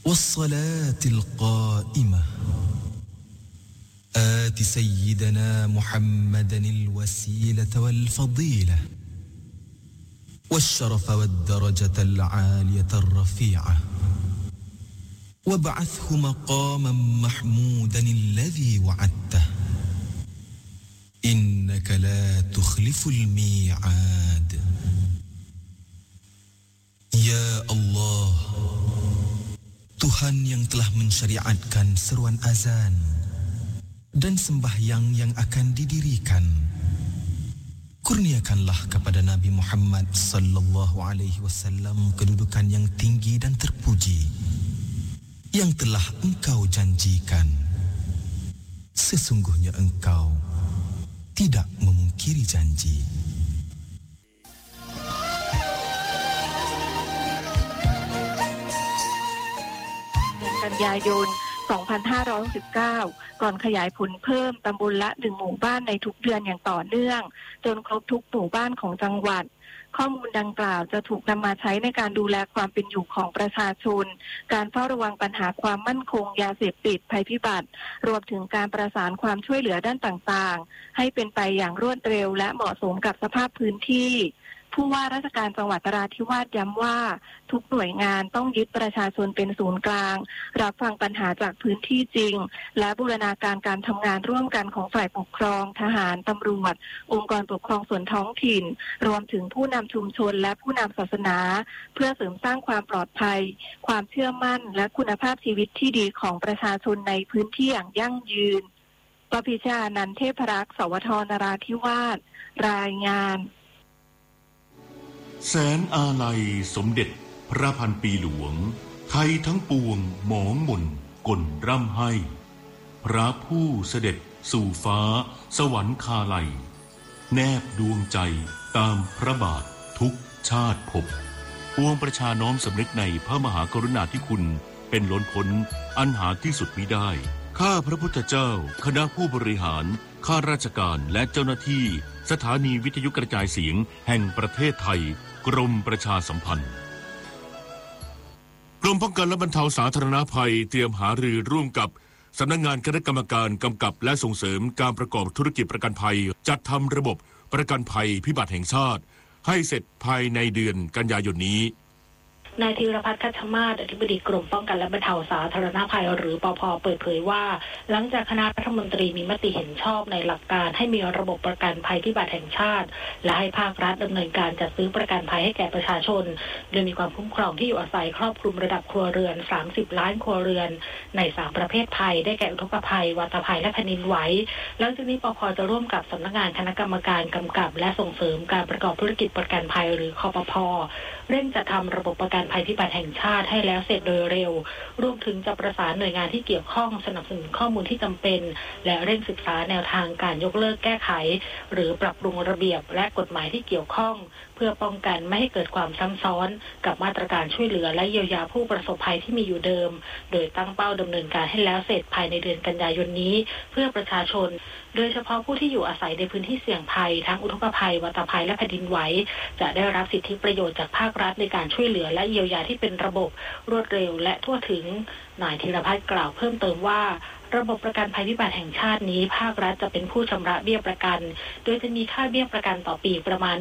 والصلاة القائمة آت سيدنا محمدا الوسيلة والفضيلة والشرف والدرجة العالية الرفيعة وابعثه مقاما محمودا الذي وعدته إنك لا تخلف الميعاد Ya Allah, Tuhan yang telah mensyariatkan seruan azan dan sembahyang yang akan didirikan, kurniakanlah kepada Nabi Muhammad sallallahu alaihi wasallam kedudukan yang tinggi dan terpuji yang telah Engkau janjikan. Sesungguhnya Engkau tidak memungkiri janji. กันยายน 2569 ก่อนขยายผลเพิ่มตำบลละ1หมู่บ้านในทุกเดือนอย่างต่อเนื่องจนครบทุกหมู่บ้านของจังหวัดข้อมูลดังกล่าวจะถูกนำมาใช้ในการดูแลความเป็นอยู่ของประชาชนการเฝ้าระวังปัญหาความมั่นคงยาเสพติดภัยพิบัติรวมถึงการประสานความช่วยเหลือด้านต่างๆให้เป็นไปอย่างรวดเร็วและเหมาะสมกับสภาพพื้นที่ผู้ว่าราชการจังหวัดนราธิวาสย้ำว่าทุกหน่วยงานต้องยึดประชาชนเป็นศูนย์กลางรับฟังปัญหาจากพื้นที่จริงและบูรณาการการทำงานร่วมกันของฝ่ายปกครองทหารตำรวจองค์กรปกครองส่วนท้องถิ่นรวมถึงผู้นำชุมชนและผู้นำศาสนาเพื่อเสริมสร้างความปลอดภัยความเชื่อมั่นและคุณภาพชีวิตที่ดีของประชาชนในพื้นที่อย่างยั่งยืนปพิชานันท์เทพรักษ์สวทนราธิวาสรายงานแสนอาลัยสมเด็จพระพันปีหลวงไทยทั้งปวงหมองหม่นก่นร่ำให้พระผู้เสด็จสู่ฟ้าสวรรคาลัยแนบดวงใจตามพระบาททุกชาติภพปวงประชาน้อมสำนึกในพระมหากรุณาธิคุณเป็นล้นพ้นอันหาที่สุดมิได้ข้าพระพุทธเจ้าคณะผู้บริหารข้าราชการและเจ้าหน้าที่สถานีวิทยุกระจายเสียงแห่งประเทศไทยกรมประชาสัมพันธ์กรมป้องกันและบรรเทาสาธารณภัยเตรียมหารือร่วมกับสำนักงานคณะกรรมการกำกับและส่งเสริมการประกอบธุรกิจประกันภัยจัดทำระบบประกันภัยพิบัติแห่งชาติให้เสร็จภายในเดือนกันยายนนี้นายธีรพัฒน์คัชมาศอธิบดีกรมป้องกันและบรรเทาสาธารณภัยหรือปภ.เปิดเผยว่าหลังจากคณะรัฐมนตรีมีมติเห็นชอบในหลักการให้มีระบบประกันภัยพิบัติแห่งชาติและให้ภาครัฐดำเนินการจัดซื้อประกันภัยให้แก่ประชาชนโดยมีความคุ้มครองที่อยู่อาศัยครอบคลุมระดับครัวเรือน30ล้านครัวเรือนใน3ประเภทภัยได้แก่อุทกภัยวัตภัยและแผ่นดินไหวหลังจากนี้ปภ.จะร่วมกับสำนักงานคณะกรรมการกำกับและส่งเสริมการประกอบธุรกิจประกันภัยหรือคปภ.เร่งจัดทำระบบประกันภัยพิบัติแห่งชาติให้แล้วเสร็จโดยเร็วรวมถึงจะประสานหน่วยงานที่เกี่ยวข้องสนับสนุนข้อมูลที่จำเป็นและเร่งศึกษาแนวทางการยกเลิกแก้ไขหรือปรับปรุงระเบียบและกฎหมายที่เกี่ยวข้องเพื่อป้องกันไม่ให้เกิดความซ้ำซ้อนกับมาตรการช่วยเหลือและเยียวยาผู้ประสบภัยที่มีอยู่เดิมโดยตั้งเป้าดำเนินการให้แล้วเสร็จภายในเดือนกันยายนนี้เพื่อประชาชนโดยเฉพาะผู้ที่อยู่อาศัยในพื้นที่เสี่ยงภัยทั้งอุทกภัยวัตภัยและแผ่นดินไหวจะได้รับสิทธิประโยชน์จากภาครัฐในการช่วยเหลือและเยียวยาที่เป็นระบบรวดเร็วและทั่วถึงนายธีรพัฒน์กล่าวเพิ่มเติมว่าระบบประกันภัยพิบัติแห่งชาตินี้ภาครัฐจะเป็นผู้ชำระเบี้ยประกันโดยจะมีค่าเบี้ยประกันต่อปีประมาณ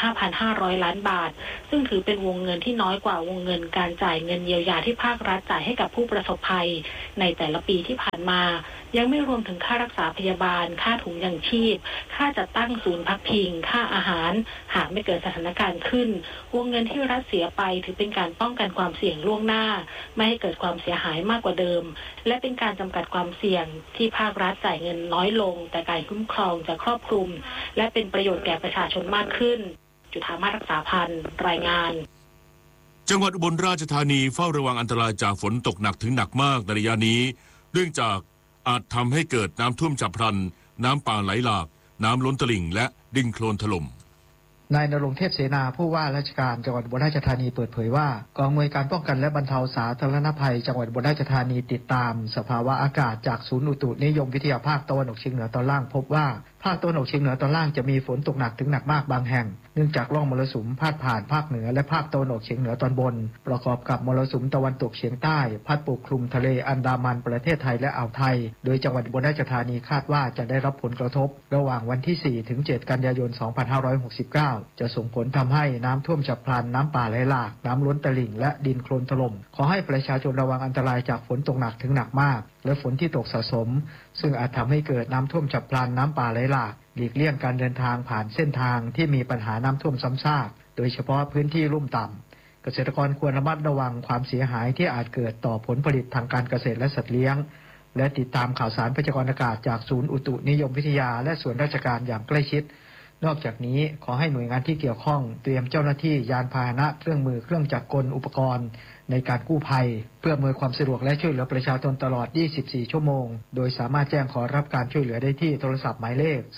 15,500 ล้านบาทซึ่งถือเป็นวงเงินที่น้อยกว่าวงเงินการจ่ายเงินเยียวยาที่ภาครัฐจ่ายให้กับผู้ประสบภัยในแต่ละปีที่ผ่านมายังไม่รวมถึงค่ารักษาพยาบาลค่าถุงยางชีพค่าจัดตั้งศูนย์พักพิงค่าอาหารหากไม่เกิดสถานการณ์ขึ้นวงเงินที่รัฐเสียไปถือเป็นการป้องกันความเสี่ยงล่วงหน้าไม่ให้เกิดความเสียหายมากกว่าเดิมและเป็นการจำกัดความเสี่ยงที่ภาครัฐจ่ายเงินน้อยลงแต่การคุ้มครองจะครอบคลุมและเป็นประโยชน์แก่ประชาชนมากขึ้นจุฑามาศรักษาพันธ์รายงานจังหวัดอุบลราชธานีเฝ้าระวังอันตรายจากฝนตกหนักถึงหนักมากในระยะนี้เนื่องจากอาจทำให้เกิดน้ำท่วมฉับพลันน้ำป่าไหลหลากน้ำล้นตลิ่งและดินโคลนถล่มนายณรงค์เทพเสนาผู้ว่าราชการจังหวัดอุบลราชธานีเปิดเผยว่ากองอำนวยการป้องกันและบรรเทาสาธารณภัยจังหวัดอุบลราชธานีติดตามสภาวะอากาศจากศูนย์อุตุนิยมวิทยาภาคตะวันออกเฉียงเหนือตอนล่างพบว่าภาคตะวันออกเฉียงเหนือตอนล่างจะมีฝนตกหนักถึงหนักมากบางแห่งเนื่องจากร่องมรสุมพาดผ่านภาคเหนือและภาคตะวันออกเฉียงเหนือตอนบนประกอบกับมรสุมตะวันตกเฉียงใต้พัดปกคลุมทะเลอันดามันประเทศไทยและอ่าวไทยโดยจังหวัดอุบลราชธานีคาดว่าจะได้รับผลกระทบระหว่างวันที่4ถึง7กันยายน2569จะส่งผลทำให้น้ำท่วมฉับพลันน้ำป่าไหลหลากน้ำล้นตลิ่งและดินโคลนถล่มขอให้ประชาชนระวังอันตรายจากฝนตกหนักถึงหนักมากและฝนที่ตกสะสมซึ่งอาจทำให้เกิดน้ำท่วมฉับพลันน้ำป่าไหลหลากหลีกเลี่ยงการเดินทางผ่านเส้นทางที่มีปัญหาน้ำท่วมซ้ำซากโดยเฉพาะพื้นที่ลุ่มต่ำเกษตรกรควรระมัดระวังความเสียหายที่อาจเกิดต่อผลผลิตทางการเกษตรและสัตว์เลี้ยงและติดตามข่าวสารพยากรณ์อากาศจากศูนย์อุตุนิยมวิทยาและส่วนราชการอย่างใกล้ชิดนอกจากนี้ขอให้หน่วยงานที่เกี่ยวข้องเตรียมเจ้าหน้าที่ยานพาหนะเครื่องมือเครื่องจักรกลอุปกรณ์ในการกู้ภัยเพื่ออำนวยความสะดวกและช่วยเหลือประชาชนตลอด 24 ชั่วโมงโดยสามารถแจ้งขอรับการช่วยเหลือได้ที่โทรศัพท์หมายเลข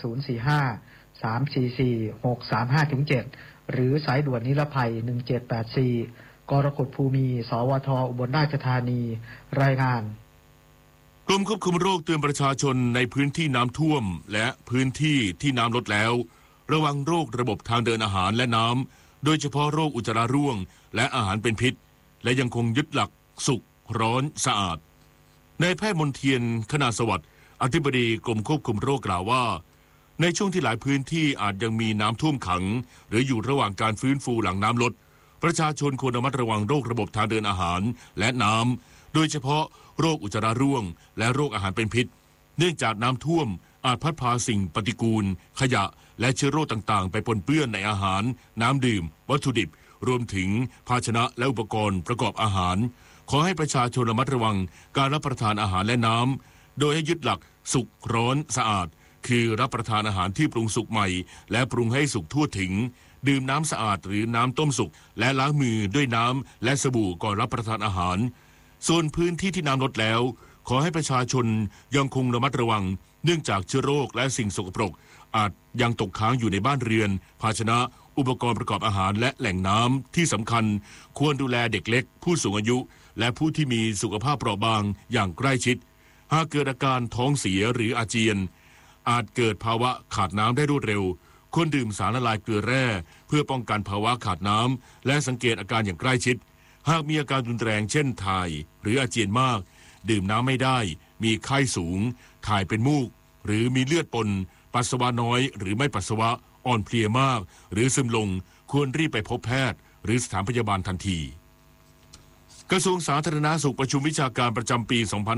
045-344-635-7 หรือสายด่วนนิรภัย 1784 กรกฎภูมิ สวท อุบลราชธานีรายงานกรมควบคุมโรคเตือนประชาชนในพื้นที่น้ำท่วมและพื้นที่ที่น้ำลดแล้วระวังโรคระบบทางเดินอาหารและน้ำโดยเฉพาะโรคอุจจาระร่วงและอาหารเป็นพิษและยังคงยึดหลักสุกร้อนสะอาดนายแพทย์มนเทียนคณาสวัสดิ์อธิบดีกรมควบคุมโรคกล่าวว่าในช่วงที่หลายพื้นที่อาจยังมีน้ำท่วมขังหรืออยู่ระหว่างการฟื้นฟูหลังน้ำลดประชาชนควรระมัดระวังโรคระบบทางเดินอาหารและน้ำโดยเฉพาะโรคอุจจาระร่วงและโรคอาหารเป็นพิษเนื่องจากน้ำท่วมอาจพัดพาสิ่งปฏิกูลขยะและเชื้อโรคต่างๆไปปนเปื้อนในอาหารน้ำดื่มวัตถุดิบรวมถึงภาชนะและอุปกรณ์ประกอบอาหารขอให้ประชาชนระมัดระวังการรับประทานอาหารและน้ำโดยให้ยึดหลักสุกร้อนสะอาดคือรับประทานอาหารที่ปรุงสุกใหม่และปรุงให้สุกทั่วถึงดื่มน้ำสะอาดหรือน้ำต้มสุกและล้างมือด้วยน้ำและสบู่ก่อนรับประทานอาหารส่วนพื้นที่ที่น้ำลดแล้วขอให้ประชาชนยังคงระมัดระวังเนื่องจากเชื้อโรคและสิ่งสกปรกอาจยังตกค้างอยู่ในบ้านเรือนภาชนะอุปกรณ์ประกอบอาหารและแหล่งน้ำที่สำคัญควรดูแลเด็กเล็กผู้สูงอายุและผู้ที่มีสุขภาพเปราะบางอย่างใกล้ชิดหากเกิดอาการท้องเสียหรืออาเจียนอาจเกิดภาวะขาดน้ำได้รวดเร็วควรดื่มสารละลายเกลือแร่เพื่อป้องกันภาวะขาดน้ำและสังเกตอาการอย่างใกล้ชิดหากมีอาการรุนแรงเช่นถ่ายหรืออาเจียนมากดื่มน้ำไม่ได้มีไข้สูงถ่ายเป็นมูกหรือมีเลือดปนปัสสาวะน้อยหรือไม่ปัสสาวะอ่อนเพลียมากหรือซึมลงควรรีบไปพบแพทย์หรือสถานพยาบาลทันทีกระทรวงสาธารณสุขประชุมวิชาการประจำปี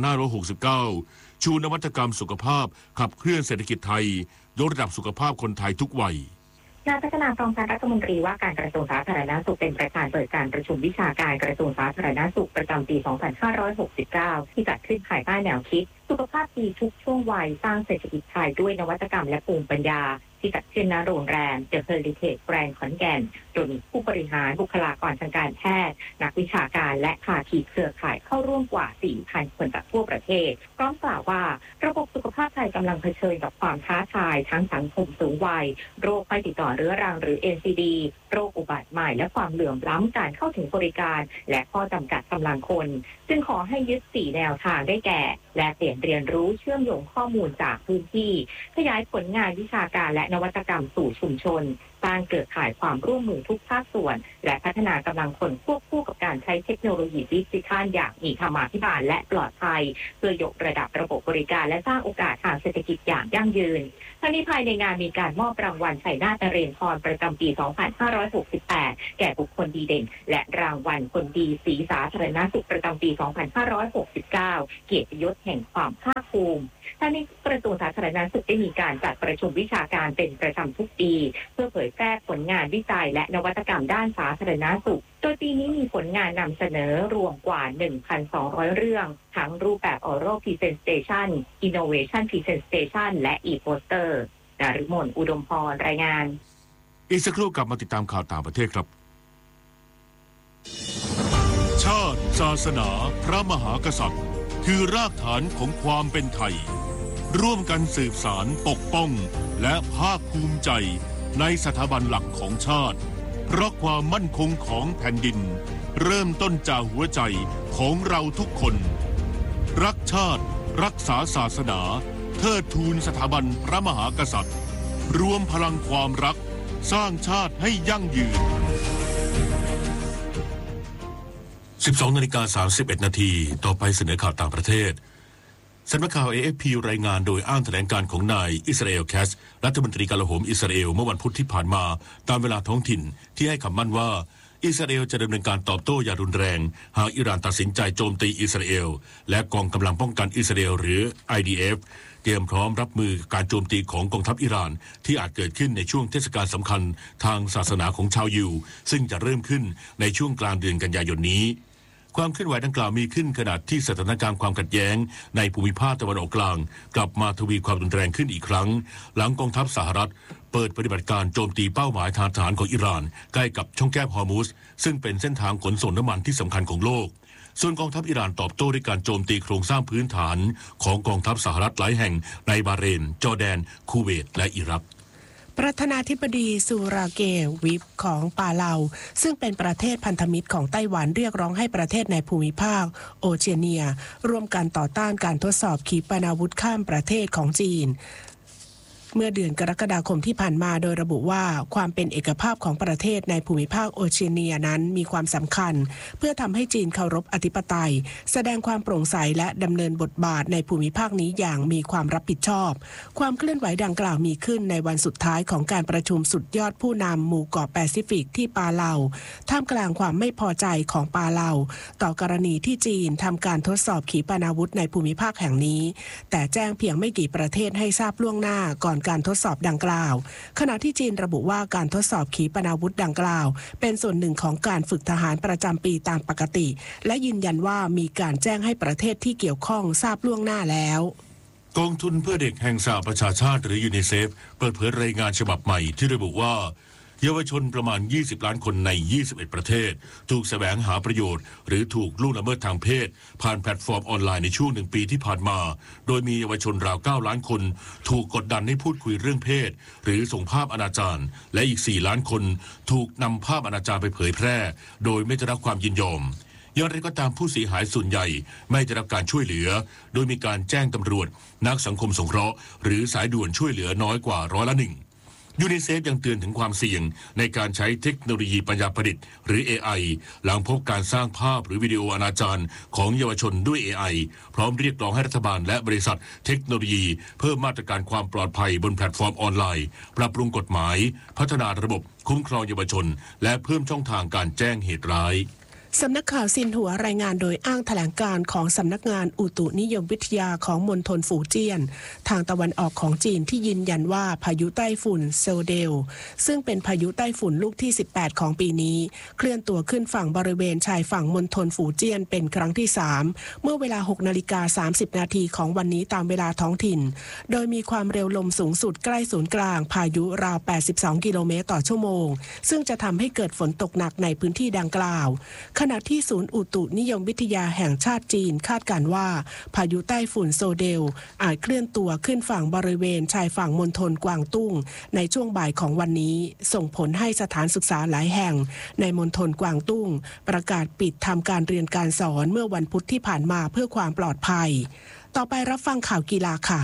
2569 ชูนวัตกรรมสุขภาพขับเคลื่อนเศรษฐกิจไทยยกระดับสุขภาพคนไทยทุกวัยนายพัฒนาพรหมพันธ์รัฐมนตรีว่าการกระทรวงสาธารณสุขเป็นประธานเปิดการประชุมวิชาการกระทรวงสาธารณสุขประจำปี 2569 ที่จัดขึ้นภายใต้แนวคิดสุขภาพดีทุกช่วงวัยสร้างเศรษฐกิจไทยด้วยนวัตกรรมและภูมิปัญญาที่จัดขึ้นณโรงแรม The Heritage Grand ขอนแก่นโดยมีผู้บริหารบุคลากรทางการแพทย์นักวิชาการและภาคีเครือข่ายเข้าร่วมกว่า 4,000 คนจากทั่วประเทศพร้อมกล่าวว่าระบบสุขภาพไทยกำลังเผชิญกับความท้าทายทั้งสังคมสูงวัยโรคไม่ติดต่อเรื้อรังหรือ NCD โรคอุบัติใหม่และความเหลื่อมล้ำการเข้าถึงบริการและข้อจำกัดกำลังคนจึงขอให้ยึด 4 แนวทางได้แก่แลกเปลี่ยนเรียนรู้เชื่อมโยงข้อมูลจากพื้นที่ขยายผลงานวิชาการและนวัตกรรมสู่ชุมชนสร้างเครือข่ายความร่วมมือทุกภาคส่วนและพัฒนากำลังคนควบคู่กับการใช้เทคโนโลยีดิจิทัลอย่างมีธรรมาภิบาลและปลอดภัยเพื่อยกระดับระบบบริการและสร้างโอกาสทางเศรษฐกิจอย่างยั่งยืนทั้งนี้ภายในงานมีการมอบรางวัลชัยนาทนเรนทรประจำปี 2568 แก่บุคคลดีเด่นและรางวัลคนดีศรีสาธารณสุขประจำปี 2569 เกียรติยศแห่งความภาคภูมิทั้งนี้กระทรวงสาธารณสุขได้มีการจัดประชุมวิชาการเป็นประจำทุกปีเพื่อเผยแพร่ผลงานวิจัยและนวัตกรรมด้านสาธารณสุขโดยปีนี้มีผลงานนำเสนอรวมกว่า 1,200 เรื่องทั้งรูปแบบ Oral Presentation Innovation Presentation และ E-Poster ดารุมน อุดมพรรายงานอีกสักครู่กลับมาติดตามข่าวต่างประเทศครับชาติศาสนาพระมหากษัตริย์คือรากฐานของความเป็นไทยร่วมกันสืบสานปกป้องและภาคภูมิใจในสถาบันหลักของชาติเพราะความมั่นคงของแผ่นดินเริ่มต้นจากหัวใจของเราทุกคนรักชาติรักษาศาสนาเทิดทูนสถาบันพระมหากษัตริย์รวมพลังความรักสร้างชาติให้ยั่งยืน 12:31 นาทีต่อไปเสนอข่าวต่างประเทศสำนักข่าว AFP รายงานโดยอ้างแถลงการของนายอิสราเอลแคสรัฐมนตรีกลาโหมอิสราเอลเมื่อวันพุธที่ผ่านมาตามเวลาท้องถิ่นที่ให้คำมั่นว่าอิสราเอลจะดำเนินการตอบโต้อย่างรุนแรงหากอิหร่านตัดสินใจโจมตีอิสราเอลและกองกำลังป้องกันอิสราเอลหรือ IDF เตรียมพร้อมรับมือการโจมตีของกองทัพอิหร่านที่อาจเกิดขึ้นในช่วงเทศกาลสำคัญทางศาสนาของชาวยิวซึ่งจะเริ่มขึ้นในช่วงกลางเดือนกันยายนนี้ความเคลื่อนไหวดังกล่าวมีขึ้นขณะที่สถานการณ์ความขัดแย้งในภูมิภาคตะวันออกกลางกลับมาทวีความรุนแรงขึ้นอีกครั้งหลังกองทัพสหรัฐเปิดปฏิบัติการโจมตีเป้าหมายทางทหารของอิหร่านใกล้กับช่องแคบฮอร์มุซซึ่งเป็นเส้นทางขนส่งน้ำมันที่สำคัญของโลกส่วนกองทัพอิหร่านตอบโต้ด้วยการโจมตีโครงสร้างพื้นฐานของกองทัพสหรัฐหลายแห่งในบาห์เรนจอร์แดนคูเวตและอิรักประธานาธิบดีซูราเกวิฟของปาเลาซึ่งเป็นประเทศพันธมิตรของไต้หวันเรียกร้องให้ประเทศในภูมิภาคโอเชียเนียร่วมกันต่อต้านการทดสอบขีปนาวุธข้ามประเทศของจีนเมื่อเดือนกรกฎาคมที่ผ่านมาโดยระบุว่าความเป็นเอกภาพของประเทศในภูมิภาคโอเชียเนียนั้นมีความสำคัญเพื่อทำให้จีนเคารพอธิปไตยแสดงความโปร่งใสและดำเนินบทบาทในภูมิภาคนี้อย่างมีความรับผิดชอบความเคลื่อนไหวดังกล่าวมีขึ้นในวันสุดท้ายของการประชุมสุดยอดผู้นำหมู่เกาะแปซิฟิกที่ปาเลาท่ามกลางความไม่พอใจของปาเลาต่อกรณีที่จีนทำการทดสอบขีปนาวุธในภูมิภาคแห่งนี้แต่แจ้งเพียงไม่กี่ประเทศให้ทราบล่วงหน้าก่อนการทดสอบดังกล่าวขณะที่จีนระบุว่าการทดสอบขีปนาวุธดังกล่าวเป็นส่วนหนึ่งของการฝึกทหารประจำปีตามปกติและยืนยันว่ามีการแจ้งให้ประเทศที่เกี่ยวข้องทราบล่วงหน้าแล้วกองทุนเพื่อเด็กแห่งสหประชาชาติหรือยูนิเซฟเปิดเผยรายงานฉบับใหม่ที่ระบุว่าเยาวชนประมาณ20ล้านคนใน21ประเทศถูกแสวงหาประโยชน์หรือถูกล่วงละเมิดทางเพศผ่านแพลตฟอร์มออนไลน์ในช่วง1 ปีที่ผ่านมาโดยมีเยาวชนราว9ล้านคนถูกกดดันให้พูดคุยเรื่องเพศหรือส่งภาพอนาจารและอีก4ล้านคนถูกนำภาพอนาจารไปเผยแพร่โดยไม่ได้รับความยินยอมอย่างไรก็ตามผู้เสียหายส่วนใหญ่ไม่ได้รับการช่วยเหลือโดยมีการแจ้งตำรวจนักสังคมสงเคราะห์หรือสายด่วนช่วยเหลือน้อยกว่า1%ยูนิเซฟยังเตือนถึงความเสี่ยงในการใช้เทคโนโลยีปัญญาประดิษฐ์หรือ AI หลังพบการสร้างภาพหรือวิดีโออนาจารของเยาวชนด้วย AI พร้อมเรียกร้องให้รัฐบาลและบริษัทเทคโนโลยีเพิ่มมาตรการความปลอดภัยบนแพลตฟอร์มออนไลน์ปรับปรุงกฎหมายพัฒนาระบบคุ้มครองเยาวชนและเพิ่มช่องทางการแจ้งเหตุร้ายสำนักข่าวซินหัวรายงานโดยอ้างแถลงการของสำนักงานอุตุนิยมวิทยาของมณฑลฝูเจี้ยนทางตะวันออกของจีนที่ยืนยันว่าพายุใต้ฝุ่นเซลเดลซึ่งเป็นพายุใต้ฝุ่นลูกที่18ของปีนี้เคลื่อนตัวขึ้นฝั่งบริเวณชายฝั่งมณฑลฝูเจี้ยนเป็นครั้งที่3เมื่อเวลา 6:30 นาทีของวันนี้ตามเวลาท้องถิ่นโดยมีความเร็วลมสูงสุดใกล้ศูนย์กลางพายุราว82กิโลเมตรต่อชั่วโมงซึ่งจะทำให้เกิดฝนตกหนักในพื้นที่ดังกล่าวขณะที่ศูนย์อุตุนิยมวิทยาแห่งชาติจีนคาดการณ์ว่าพายุใต้ฝุ่นโซเดลอาจเคลื่อนตัวขึ้นฝั่งบริเวณชายฝั่งมณฑลกวางตุ้งในช่วงบ่ายของวันนี้ส่งผลให้สถานศึกษาหลายแห่งในมณฑลกวางตุ้งประกาศปิดทำการเรียนการสอนเมื่อวันพุธที่ผ่านมาเพื่อความปลอดภัยต่อไปรับฟังข่าวกีฬาค่ะ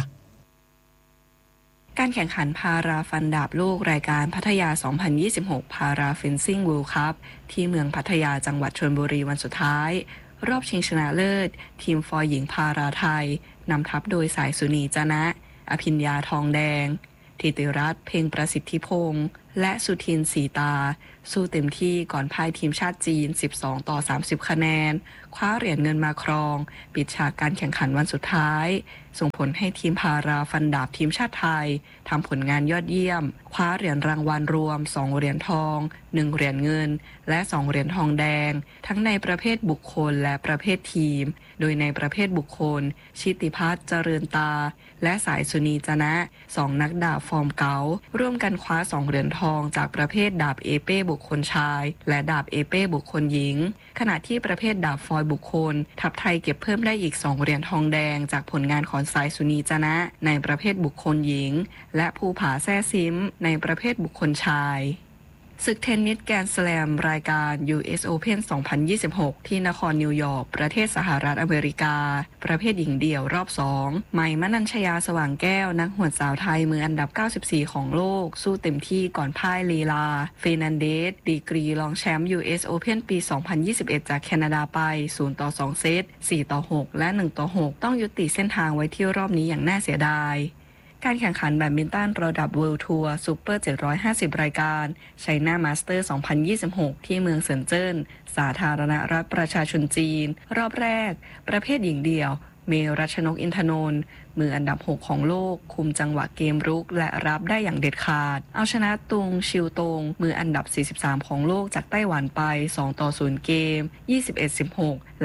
การแข่งขันพาราฟันดาบโลกรายการพัทยา 2026 พาราเฟนซิ่งเวิลด์คัพที่เมืองพัทยาจังหวัดชลบุรีวันสุดท้ายรอบชิงชนะเลิศทีมฟอร์หญิงพาราไทยนำทัพโดยสายสุนีจนะอภิญญาทองแดงธิติรัตน์เพ็งประสิทธิพงษ์และสุทินสีตาสู้เต็มที่ก่อนพ่ายทีมชาติจีน12-30 คะแนนคว้าเหรียญเงินมาครองปิดฉากการแข่งขันวันสุดท้ายส่งผลให้ทีมพาราฟันดาบทีมชาติไทยทำผลงานยอดเยี่ยมคว้าเหรียญรางวัลรวม2เหรียญทอง1เหรียญเงินและ2เหรียญทองแดงทั้งในประเภทบุคคลและประเภททีมโดยในประเภทบุคคลชิติภัทรเจริญตาและสายสุนีจนะ2นักดาบฟอร์มเก๋าร่วมกันคว้า2เหรียญทองจากประเภทดาบเอเป้บุคคลชายและดาบเอเป้บุคคลหญิงขณะที่ประเภทดาบฟอยบุคคลทัพไทยเก็บเพิ่มได้อีก2เหรียญทองแดงจากผลงานของสายสุนีจนะในประเภทบุคคลหญิงและภูผาแซ่ซิมในประเภทบุคคลชายศึกเทนนิสแกรนด์สแลมรายการ US Open 2026 ที่นครนิวยอร์กประเทศสหรัฐอเมริกาประเภทหญิงเดี่ยวรอบ 2 ใหม่มนัญชยาสว่างแก้วนักหวดสาวไทยมืออันดับ 94 ของโลกสู้เต็มที่ก่อนพ่ายลีลาเฟร์นันเดสดีกรีรองแชมป์ US Open ปี 2021 จากแคนาดาไป 0-2 เซต 4-6 และ 1-6 ต้องยุติเส้นทางไว้ที่รอบนี้อย่างน่าเสียดายการแข่งขันแบดมินตันระดับ World Tour Super 750 รายการ China Master 2026 ที่เมืองเซินเจิ้นสาธารณรัฐประชาชนจีนรอบแรกประเภทหญิงเดี่ยวเมรัชนกอินทนนท์มืออันดับ 6 ของโลกคุมจังหวะเกมรุกและรับได้อย่างเด็ดขาดเอาชนะตุงชิวตงมืออันดับ 43 ของโลกจากไต้หวันไป 2-0 เกม 21-16 และ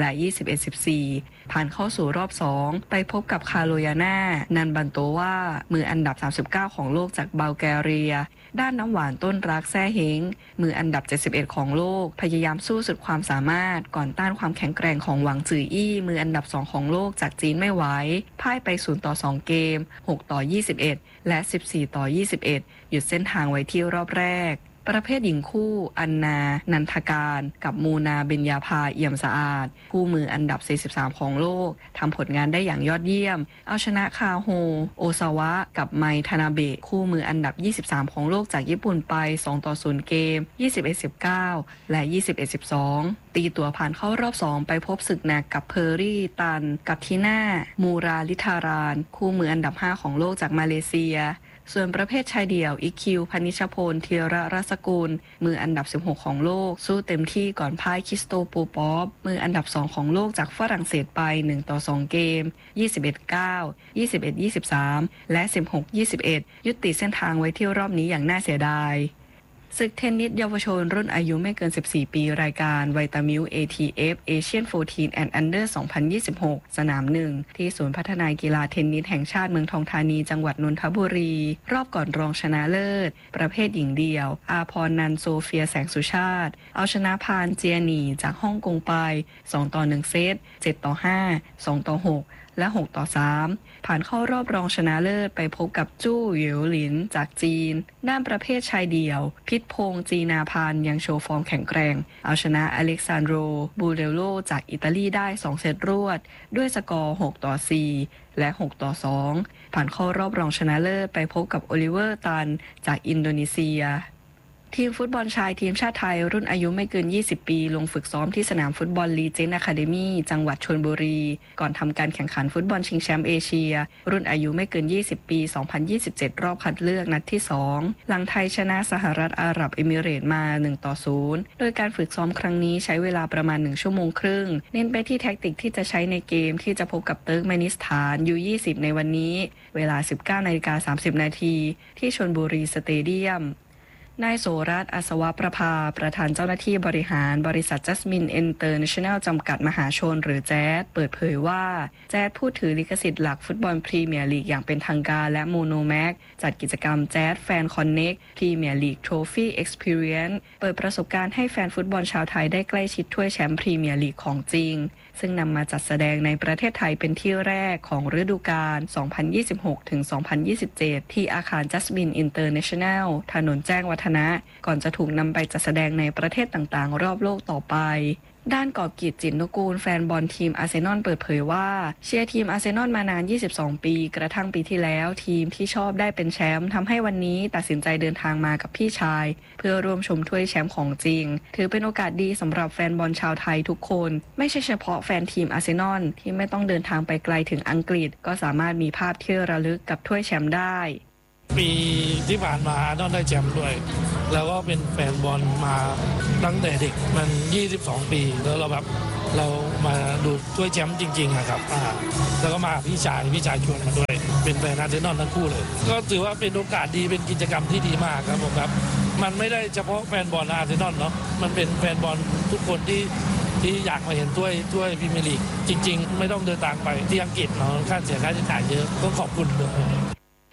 21-14 ผ่านเข้าสู่รอบ 2 ไปพบกับคาโลยาน่านันบันโตวามืออันดับ 39 ของโลกจากบัลแกเรียด้านน้ำหวานต้นรักแซ่เฮงมืออันดับ 71 ของโลกพยายามสู้สุดความสามารถก่อนต้านความแข็งแกร่งของหวังจื่ออี้มืออันดับ 2 ของโลกจากจีนไม่ไหวพ่ายไป 0-2 เกม 6-21 และ 14-21 หยุดเส้นทางไว้ที่รอบแรกประเภทหญิงคู่อันนานันทการกับมูนาเบญญาภาเอี่ยมสะอาดคู่มืออันดับ 43 ของโลกทำผลงานได้อย่างยอดเยี่ยมเอาชนะคาโฮโอซาวะกับไมทานาเบะคู่มืออันดับ 23 ของโลกจากญี่ปุ่นไป 2-0 เกม 21-19 และ 21-12 ตีตัวผ่านเข้ารอบ 2 ไปพบศึกหนักกับเพอร์รี่ตันกับทีน่ามูราลิธารานคู่มืออันดับ 5 ของโลกจากมาเลเซียส่วนประเภทชายเดี่ยวอิคิวพนิชพลเทียระรัศกุลมืออันดับ 16 ของโลกสู้เต็มที่ก่อนพ่ายคริสโตโปปอฟมืออันดับ 2 ของโลกจากฝรั่งเศสไป 1-2 เกม 21-9 21-23 และ 16-21 ยุติเส้นทางไว้ที่รอบนี้อย่างน่าเสียดายศึกเทนนิสเยาวชนรุ่นอายุไม่เกิน 14 ปีรายการไวตามิล ATF Asian 14 and Under 2026 สนาม 1 ที่ศูนย์พัฒนากีฬาเทนนิสแห่งชาติเมืองทองธานีจังหวัดนนทบุรีรอบก่อนรองชนะเลิศประเภทหญิงเดี่ยวอาพรนันโซเฟียแสงสุชาติเอาชนะพานเจียหนีจากฮ่องกงไป 2-1 เซต 7-5 2-6 และ 6-3 ผ่านเข้ารอบรองชนะเลิศไปพบกับจู้เหยียวหลินจากจีนด้านประเภทชายเดี่ยวพิษพงษ์จีนาพานยังโชว์ฟอร์มแข็งแกร่งเอาชนะอเล็กซานโดรบูเรโลจากอิตาลีได้ 2 เซตรวดด้วยสกอร์ 6-4 และ 6-2 ผ่านเข้ารอบรองชนะเลิศไปพบกับโอลิเวอร์ตันจากอินโดนีเซียทีมฟุตบอลชายทีมชาติไทยรุ่นอายุไม่เกิน 20 ปีลงฝึกซ้อมที่สนามฟุตบอลลีเจนอะคาเดมี่จังหวัดชลบุรีก่อนทำการแข่งขันฟุตบอลชิงแชมป์เอเชียรุ่นอายุไม่เกิน 20 ปี 2027 รอบคัดเลือกนัดที่ 2 หลังไทยชนะสหรัฐอาหรับเอมิเรตส์มา 1-0 โดยการฝึกซ้อมครั้งนี้ใช้เวลาประมาณ 1 ชั่วโมงครึ่งเน้นไปที่แท็กติกที่จะใช้ในเกมที่จะพบกับเติร์กเมนิสถาน U20 ในวันนี้เวลา 19:30 น.ที่ชลบุรีสเตเดียมนายโสรัตน์อัศวประภาประธานเจ้าหน้าที่บริหารบริษัทจัสมินอินเตอร์เนชั่นแนลจำกัดมหาชนหรือแจ๊ดเปิดเผยว่าแจ๊ดผู้ถือลิขสิทธิ์หลักฟุตบอลพรีเมียร์ลีกอย่างเป็นทางการและโมโนแม็กจัดกิจกรรมแจ๊ดแฟนคอนเน็กพรีเมียร์ลีกโทรฟี่เอ็กซ์เพรียนซ์เปิดประสบการณ์ให้แฟนฟุตบอลชาวไทยได้ใกล้ชิดถ้วยแชมป์พรีเมียร์ลีกของจริงซึ่งนำมาจัดแสดงในประเทศไทยเป็นที่แรกของฤดูกาล 2026-2027 ที่อาคารจัสมินอินเตอร์เนชั่นแนลถนนแจ้งวัฒนะก่อนจะถูกนำไปจัดแสดงในประเทศต่างๆรอบโลกต่อไปด้านกอบกิจจิตรนุกูลแฟนบอลทีมอาร์เซนอลเปิดเผยว่าเชียร์ทีมอาร์เซนอลมานาน22 ปีกระทั่งปีที่แล้วทีมที่ชอบได้เป็นแชมป์ทำให้วันนี้ตัดสินใจเดินทางมากับพี่ชายเพื่อร่วมชมถ้วยแชมป์ของจริงถือเป็นโอกาสดีสำหรับแฟนบอลชาวไทยทุกคนไม่ใช่เฉพาะแฟนทีมอาร์เซนอลที่ไม่ต้องเดินทางไปไกลถึงอังกฤษก็สามารถมีภาพที่ระลึกกับถ้วยแชมป์ได้ปีที่ผ่านมาต้องได้แชมป์ด้วยแล้วก็เป็นแฟนบอลมาตั้งแต่เด็กมัน22 ปีแล้วเรามาดูถ้วยแชมป์จริงๆครับแล้วก็มาพี่ชายชวนมาด้วยเป็นแฟนอาร์เซนอลทั้งคู่เลยก็ถือว่าเป็นโอกาสดีเป็นกิจกรรมที่ดีมากครับผมครับมันไม่ได้เฉพาะแฟนบอลอาร์เซนอลเนาะมันเป็นแฟนบอลทุกคนที่อยากมาเห็นถ้วยพรีเมียร์ลีกจริงๆไม่ต้องเดินทางไปที่อังกฤษเนาะค่าใช้จ่ายเยอะก็ขอบคุณด้วย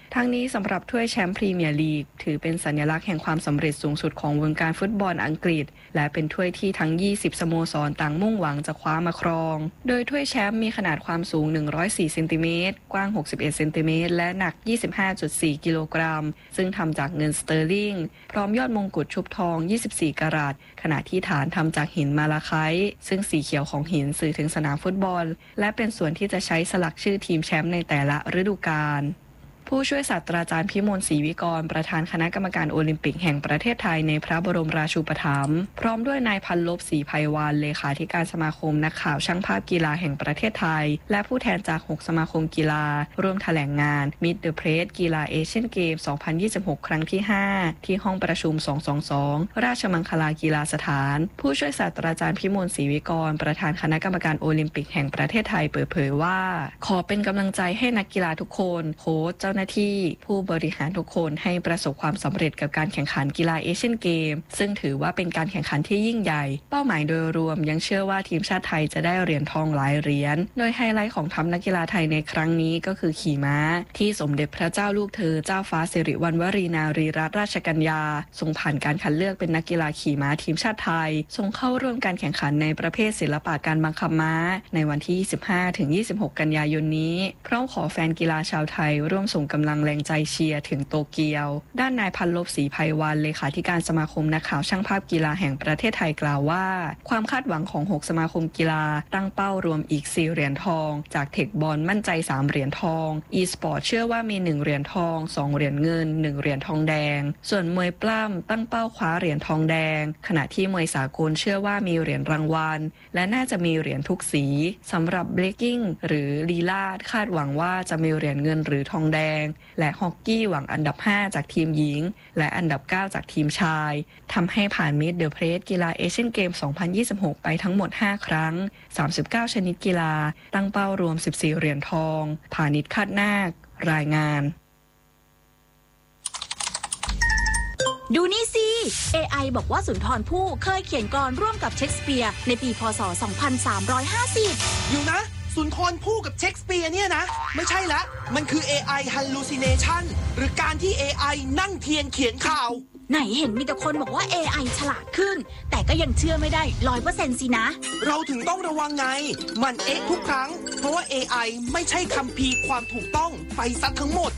ทั้งนี้สำหรับถ้วยแชมป์พรีเมียร์ลีกถือเป็นสัญลักษณ์แห่งความสำเร็จสูงสุดของวงการฟุตบอลอังกฤษและเป็นถ้วยที่ทั้ง20สโมสรต่างมุ่งหวังจะคว้ามาครองโดยถ้วยแชมป์มีขนาดความสูง104เซนติเมตรกว้าง61เซนติเมตรและหนัก 25.4 กิโลกรัมซึ่งทำจากเงินสเตอร์ลิงพร้อมยอดมงกุฎชุบทอง24กะรัตขณะที่ฐานทำจากหินมาลาไคต์ซึ่งสีเขียวของหินสื่อถึงสนามฟุตบอลและเป็นส่วนที่จะใช้สลักชื่อทีมแชมป์ในแต่ละฤดูกาลผู้ช่วยศาสตราจารย์พิมลศรีวิกรประธานคณะกรรมการโอลิมปิกแห่งประเทศไทยในพระบรมราชูปถัมภ์พร้อมด้วยนายพันลบศรีไพวาลเลขาธิการสมาคมนักข่าวช่างภาพกีฬาแห่งประเทศไทยและผู้แทนจาก6สมาคมกีฬาร่วมแถลงงาน Meet the Press กีฬาเอเชียนเกม 2026 ครั้งที่ 5 ที่ห้องประชุม 222 ราชมังคลากีฬาสถานผู้ช่วยศาสตราจารย์พิมลศรีวิกรประธานคณะกรรมการโอลิมปิกแห่งประเทศไทยเปิดเผยว่าขอเป็นกำลังใจให้นักกีฬาทุกคนโค้ชเจ้าหน้าที่ผู้บริหารทุกคนให้ประสบความสำเร็จกับการแข่งขันกีฬาเอเชียนเกมซึ่งถือว่าเป็นการแข่งขันที่ยิ่งใหญ่เป้าหมายโดยรวมยังเชื่อว่าทีมชาติไทยจะได้เหรียญทองหลายเหรียญโดยไฮไลท์ของทัพนักกีฬาไทยในครั้งนี้ก็คือขี่ม้าที่สมเด็จพระเจ้าลูกเธอเจ้าฟ้าสิริวัณวรีนารีรัตนราชกัญญาทรงผ่านการคัดเลือกเป็นนักกีฬาขี่ม้าทีมชาติไทยทรงเข้าร่วมการแข่งขันในประเภทศิลปะการบังคับม้าในวันที่ 25-26 กันยายนนี้พร้อมขอแฟนกีฬาชาวไทยร่วมส่งกำลังแรงใจเชียร์ถึงโตเกียวด้านนายพันลบศรีไพวาลเลขาธิการสมาคมนักข่าวช่างภาพกีฬาแห่งประเทศไทยกล่าวว่าความคาดหวังของ6สมาคมกีฬาตั้งเป้ารวมอีก4เหรียญทองจากเทคบอลมั่นใจ3เหรียญทองอีสปอร์ตเชื่อว่ามี1เหรียญทอง2เหรียญเงิน1เหรียญทองแดงส่วนมวยปล้ำตั้งเป้าคว้าเหรียญทองแดงขณะที่มวยสากลเชื่อว่ามีเหรียญรางวัลและน่าจะมีเหรียญทุกสีสำหรับเบรกกิ้งหรือลีลาศคาดหวังว่าจะมีเหรียญเงินหรือทองแดงและฮอกกี้หวังอันดับ5จากทีมหญิงและอันดับ9จากทีมชายทำให้ผ่านมิดเดอะเพรสกีฬาเอเชียนเกม 2026 ไปทั้งหมด5ครั้ง39ชนิดกีฬาตั้งเป้ารวม14เหรียญทองพาณิชย์คาดนาครายงานดูนี่สิ AI บอกว่าสุนทรภู่เคยเขียนกลอนร่วมกับเชคสเปียร์ในปีพ.ศ. 2350 อยู่นะสุนทรภู่กับเชคสเปียร์เนี่ยนะไม่ใช่ละมันคือ AI hallucination หรือการที่ AI นั่งเทียนเขียนข่าวไหนเห็นมีแต่คนบอกว่า AI ฉลาดขึ้นแต่ก็ยังเชื่อไม่ได้ 100% สินะเราถึงต้องระวังไงมันทุกครั้งเพราะว่า AI ไม่ใช่คัมภีร์ความถูกต้องไปซะทั้งหมด